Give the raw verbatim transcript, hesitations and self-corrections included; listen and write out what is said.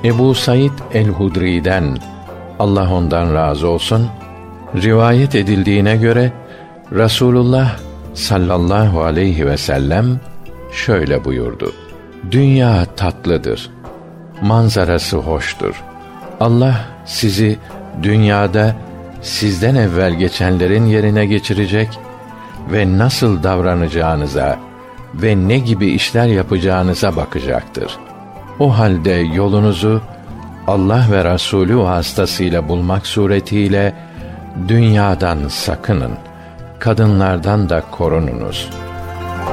Ebu Said el-Hudri'den, Allah ondan razı olsun, rivayet edildiğine göre Rasulullah sallallahu aleyhi ve sellem şöyle buyurdu: Dünya tatlıdır, manzarası hoştur. Allah sizi dünyada sizden evvel geçenlerin yerine geçirecek ve nasıl davranacağınıza ve ne gibi işler yapacağınıza bakacaktır. O halde yolunuzu Allah ve Resulü vasıtasıyla bulmak suretiyle dünyadan sakının, kadınlardan da korununuz.